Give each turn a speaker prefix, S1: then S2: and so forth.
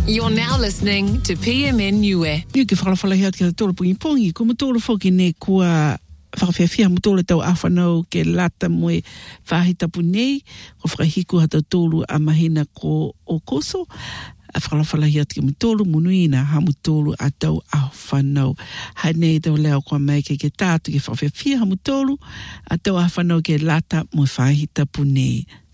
S1: You're now listening to PMN Niue.
S2: Ni ke whalawhala hea te tōra pungi, ko matōra whoki ne kua whakawhiawhia matōra tau awhanau ke lata moe whahitapu nei, ko whakahiku hata tōru a mahina ko o koso, a whalawhala hea te matōru munuina ha matōru a tau awhanau. Hai nei tau leo kua mai ke tātu ke whakawhiawhia ha matōru a tau awhanau ke lata moe whahitapu nei.